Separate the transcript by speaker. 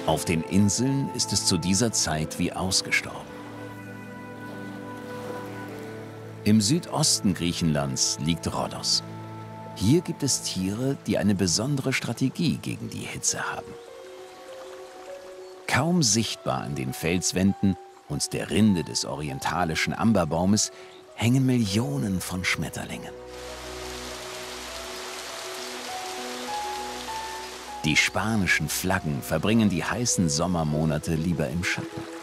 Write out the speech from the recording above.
Speaker 1: Auf den Inseln ist es zu dieser Zeit wie ausgestorben. Im Südosten Griechenlands liegt Rhodos. Hier gibt es Tiere, die eine besondere Strategie gegen die Hitze haben. Kaum sichtbar an den Felswänden und der Rinde des orientalischen Amberbaumes hängen Millionen von Schmetterlingen. Die spanischen Flaggen verbringen die heißen Sommermonate lieber im Schatten.